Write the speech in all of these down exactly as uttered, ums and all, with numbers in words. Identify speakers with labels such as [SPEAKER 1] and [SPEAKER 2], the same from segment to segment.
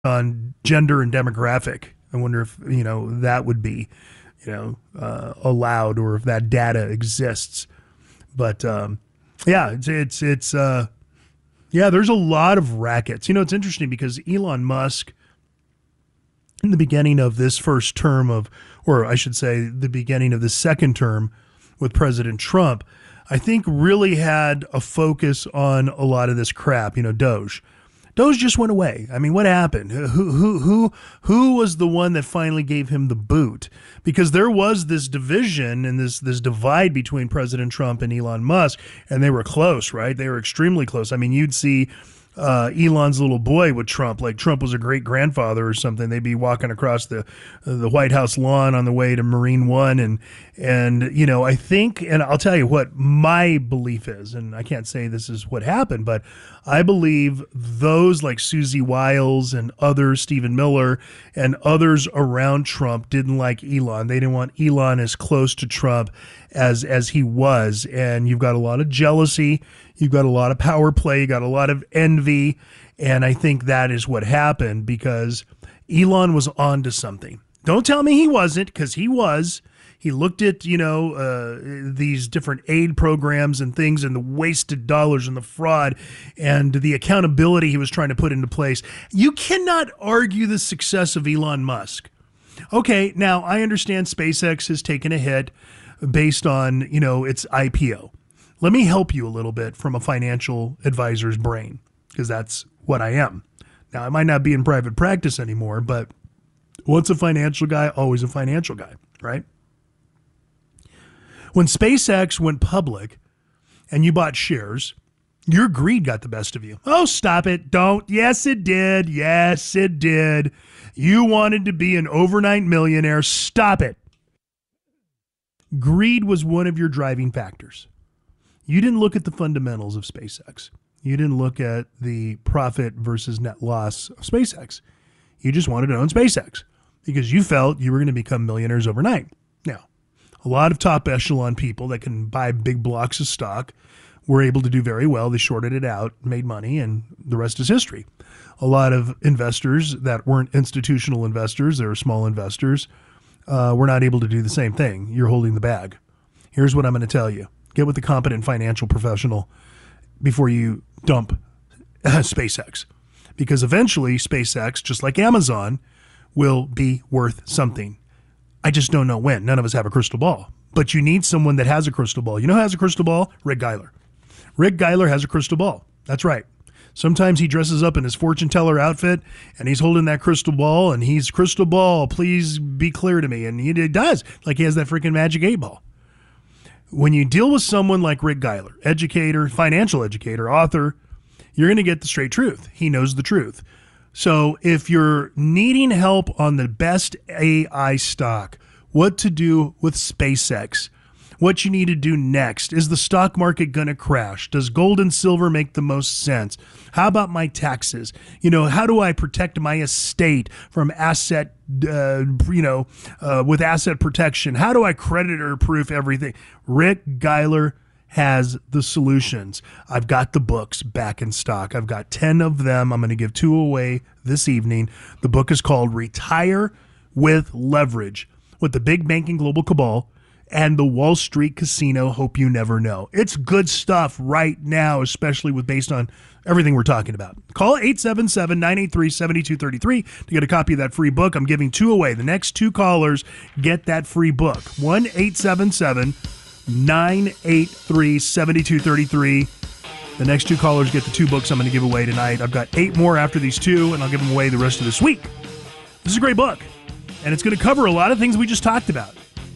[SPEAKER 1] on gender and demographic. I wonder if, you know, that would be, you know, uh, allowed, or if that data exists. But um, yeah, it's, it's, it's uh, yeah, there's a lot of rackets. You know, it's interesting because Elon Musk, in the beginning of this first term of, or I should say the beginning of the second term with President Trump, I think really had a focus on a lot of this crap, you know, Doge. Doge just went away. I mean, what happened? Who who who who was the one that finally gave him the boot? Because there was this division and this this divide between President Trump and Elon Musk, and they were close, right? They were extremely close. I mean, you'd see uh, Elon's little boy with Trump, like Trump was a great grandfather or something. They'd be walking across the the White House lawn on the way to Marine One, and and you know, I think, and I'll tell you what my belief is, and I can't say this is what happened, but I believe those like Susie Wiles and others, Stephen Miller and others around Trump didn't like Elon. They didn't want Elon as close to Trump as as he was. And you've got a lot of jealousy. You've got a lot of power play. You got a lot of envy. And I think that is what happened, because Elon was on to something. Don't tell me he wasn't, because he was. He looked at, you know, uh, these different aid programs and things, and the wasted dollars and the fraud and the accountability he was trying to put into place. You cannot argue the success of Elon Musk. Okay, now I understand SpaceX has taken a hit based on, you know, its I P O. Let me help you a little bit from a financial advisor's brain, because that's what I am. Now, I might not be in private practice anymore, but once a financial guy, always a financial guy, right? When SpaceX went public and you bought shares, your greed got the best of you. Oh, stop it. Don't. Yes, it did. Yes, it did. You wanted to be an overnight millionaire. Stop it. Greed was one of your driving factors. You didn't look at the fundamentals of SpaceX. You didn't look at the profit versus net loss of SpaceX. You just wanted to own SpaceX because you felt you were going to become millionaires overnight. Now, a lot of top echelon people that can buy big blocks of stock were able to do very well. They shorted it out, made money, and the rest is history. A lot of investors that weren't institutional investors, they were small investors, uh, were not able to do the same thing. You're holding the bag. Here's what I'm going to tell you. Get with a competent financial professional before you dump SpaceX. Because eventually SpaceX, just like Amazon, will be worth something. I just don't know when. None of us have a crystal ball. But you need someone that has a crystal ball. You know who has a crystal ball? Rick Geiler. Rick Geiler has a crystal ball. That's right. Sometimes he dresses up in his fortune teller outfit and he's holding that crystal ball and he's, crystal ball, please be clear to me. And he does. Like he has that freaking magic eight ball. When you deal with someone like Rick Geiler, educator, financial educator, author, you're going to get the straight truth. He knows the truth. So if you're needing help on the best A I stock, what to do with SpaceX, what you need to do next, is the stock market going to crash? Does gold and silver make the most sense? How about my taxes? You know, how do I protect my estate from asset, uh, you know, uh, with asset protection? How do I creditor proof everything? Rick Geiler has the solutions. I've got the books back in stock. I've got ten of them. I'm going to give two away this evening. The book is called Retire with Leverage: What the Big Banking Global Cabal and the Wall Street Casino Hope You Never Know. It's good stuff right now, especially with based on everything we're talking about. Call eight seven seven, nine eight three, seven two three three to get a copy of that free book. I'm giving two away. The next two callers get that free book. one eight seven seven, nine eight three, seven two three three. The next two callers get the two books I'm going to give away tonight. I've got eight more after these two, and I'll give them away the rest of this week. This is a great book, and it's going to cover a lot of things we just talked about.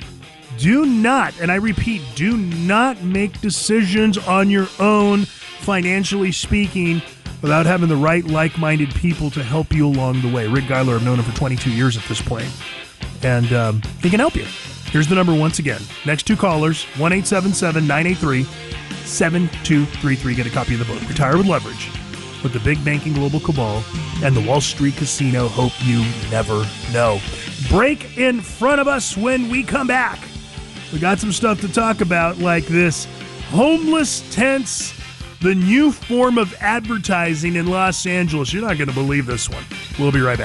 [SPEAKER 1] Do not, and I repeat, do not make decisions on your own, financially speaking, without having the right like-minded people to help you along the way. Rick Geiler, I've known him for twenty-two years at this point, and um, he can help you. Here's the number once again. Next two callers, one eight seven seven, nine eight three, seven two three three. Get a copy of the book, Retire with Leverage: What the Big Banking Global Cabal and the Wall Street Casino Hope You Never Know. Break in front of us when we come back. We got some stuff to talk about, like this homeless tents, the new form of advertising in Los Angeles. You're not going to believe this one. We'll be right back.